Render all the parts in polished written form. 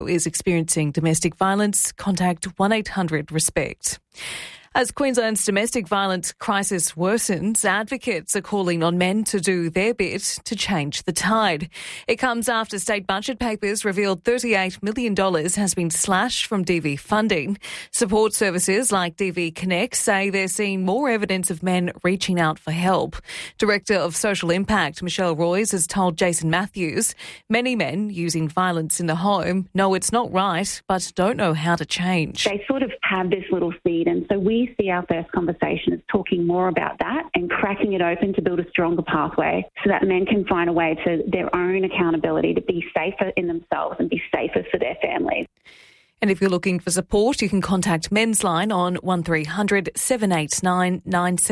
is experiencing domestic violence, contact 1-800-RESPECT. As Queensland's domestic violence crisis worsens, advocates are calling on men to do their bit to change the tide. It comes after state budget papers revealed $38 million has been slashed from DV funding. Support services like DV Connect say they're seeing more evidence of men reaching out for help. Director of Social Impact, Michelle Royce, has told Jason Matthews many men using violence in the home know it's not right but don't know how to change. They sort of have this little seed, and so we see our first conversation as talking more about that and cracking it open to build a stronger pathway so that men can find a way to their own accountability to be safer in themselves and be safer for their families. And if you're looking for support, you can contact Men's Line on 1300 789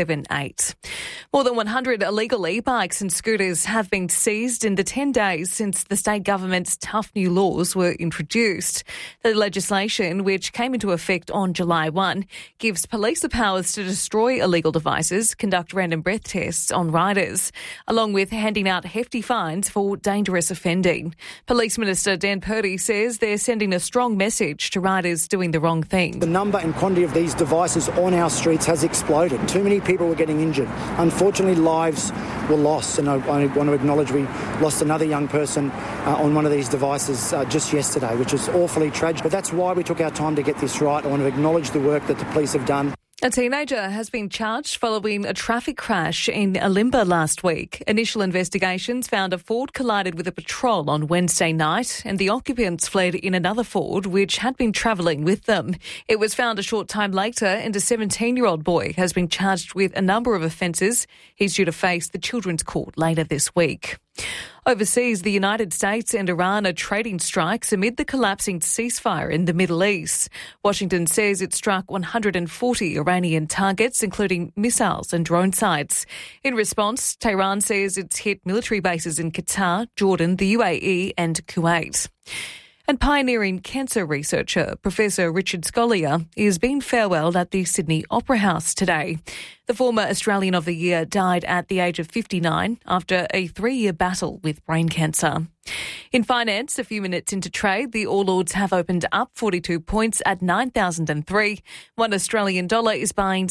978. More than 100 illegal e-bikes and scooters have been seized in the 10 days since the state government's tough new laws were introduced. The legislation, which came into effect on July 1, gives police the powers to destroy illegal devices, conduct random breath tests on riders, along with handing out hefty fines for dangerous offending. Police Minister Dan Purdy says they're sending a strong message to riders doing the wrong thing. The number and quantity of these devices on our streets has exploded. Too many people were getting injured. Unfortunately, lives were lost, and I want to acknowledge we lost another young person on one of these devices just yesterday, which is awfully tragic. But that's why we took our time to get this right. I want to acknowledge the work that the police have done. A teenager has been charged following a traffic crash in Alimba last week. Initial investigations found a Ford collided with a patrol on Wednesday night and the occupants fled in another Ford which had been travelling with them. It was found a short time later and a 17-year-old boy has been charged with a number of offences. He's due to face the Children's Court later this week. Overseas, the United States and Iran are trading strikes amid the collapsing ceasefire in the Middle East. Washington says it struck 140 Iranian targets, including missiles and drone sites. In response, Tehran says it's hit military bases in Qatar, Jordan, the UAE and Kuwait. And pioneering cancer researcher Professor Richard Scolyer is being farewelled at the Sydney Opera House today. The former Australian of the Year died at the age of 59 after a 3-year battle with brain cancer. In finance, a few minutes into trade, the All Ords have opened up 42 points at 9,003. $1 Australian dollar is buying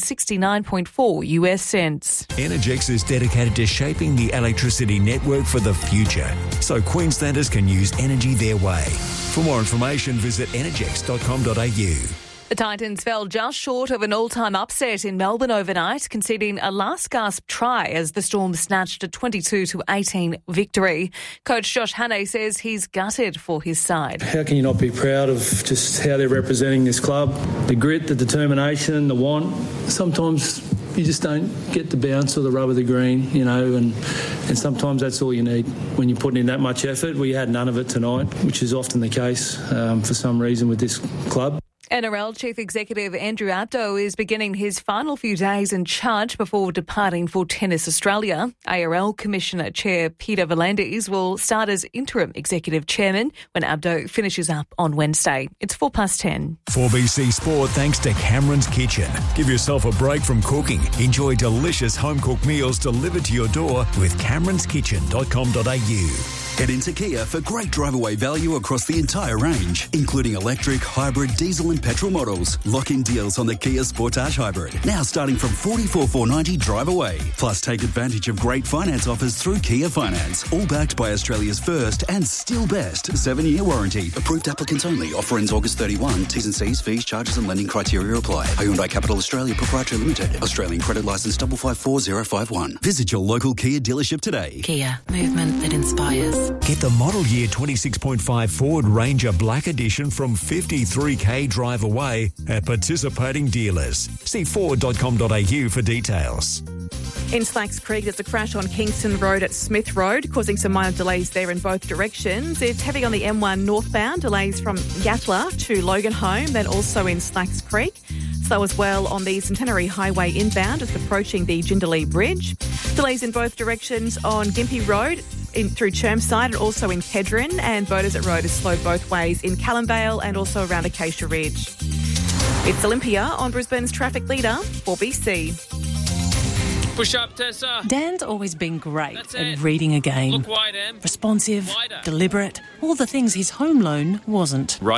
69.4 US cents. Energex is dedicated to shaping the electricity network for the future, so Queenslanders can use energy their way. For more information, visit energex.com.au. The Titans fell just short of an all-time upset in Melbourne overnight, conceding a last-gasp try as the Storm snatched a 22-18 victory. Coach Josh Hannay says he's gutted for his side. How can you not be proud of just how they're representing this club? The grit, the determination, the want. Sometimes you just don't get the bounce or the rub of the green, and sometimes that's all you need when you're putting in that much effort. We had none of it tonight, which is often the case for some reason with this club. NRL Chief Executive Andrew Abdo is beginning his final few days in charge before departing for Tennis Australia. ARL Commissioner Chair Peter V'landys will start as interim executive chairman when Abdo finishes up on Wednesday. It's 10:04. 4BC Sport thanks to Cameron's Kitchen. Give yourself a break from cooking. Enjoy delicious home-cooked meals delivered to your door with cameronskitchen.com.au. Head into Kia for great drive-away value across the entire range, including electric, hybrid, diesel and petrol models. Lock-in deals on the Kia Sportage Hybrid, now starting from $44,490 drive away. Plus, take advantage of great finance offers through Kia Finance, all backed by Australia's first and still best 7-year warranty. Approved applicants only. Offer ends August 31. T's and C's, fees, charges and lending criteria apply. Hyundai Capital Australia Proprietary Limited. Australian credit licence 554051. Visit your local Kia dealership today. Kia, movement that inspires. Get the model year 26.5 Ford Ranger Black Edition from $53,000 drive away at participating dealers. See Ford.com.au for details. In Slacks Creek, there's a crash on Kingston Road at Smith Road, causing some minor delays there in both directions. It's heavy on the M1 northbound, delays from Yatala to Loganholme, then also in Slacks Creek. Slow as well on the Centenary Highway inbound as approaching the Jindalee Bridge. Delays in both directions on Gympie Road through Chermside and also in Kedron, and Beaudesert Road is slowed both ways in Callumvale and also around Acacia Ridge. It's Olympia on Brisbane's traffic leader, 4BC. Push up, Tessa. Dan's always been great That's at it. reading a game. Look wide, Em. Responsive, Wider. deliberate, all the things his home loan wasn't. Right.